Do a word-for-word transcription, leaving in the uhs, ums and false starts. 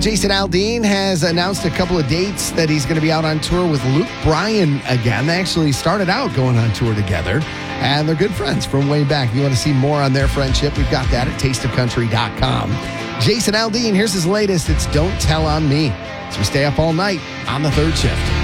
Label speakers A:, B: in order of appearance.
A: Jason Aldean has announced a couple of dates that he's going to be out on tour with Luke Bryan again. They actually started out going on tour together, and they're good friends from way back. If you want to see more on their friendship, we've got that at taste of country dot com. Jason Aldean, here's his latest. It's Don't Tell on Me. So we stay up all night on the third shift.